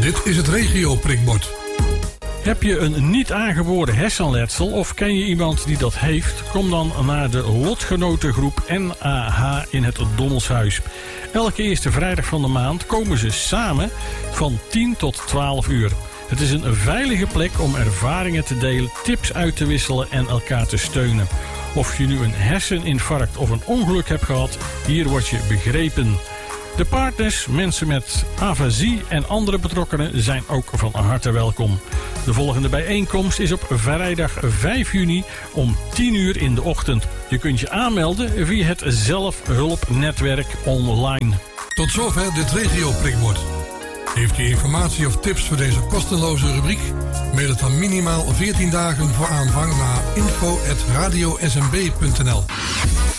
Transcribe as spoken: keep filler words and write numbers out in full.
Dit is het regio-prikbord. Heb je een niet aangeboren hersenletsel of ken je iemand die dat heeft? Kom dan naar de lotgenotengroep N A H in het Donnelshuis. Elke eerste vrijdag van de maand komen ze samen van tien tot twaalf uur. Het is een veilige plek om ervaringen te delen, tips uit te wisselen en elkaar te steunen. Of je nu een herseninfarct of een ongeluk hebt gehad, hier word je begrepen. De partners, mensen met afasie en andere betrokkenen zijn ook van harte welkom. De volgende bijeenkomst is op vrijdag vijf juni om tien uur in de ochtend. Je kunt je aanmelden via het zelfhulpnetwerk online. Tot zover dit regio-prikbord. Heeft u informatie of tips voor deze kosteloze rubriek? Mail het dan minimaal veertien dagen voor aanvang naar info at radio s m b punt n l.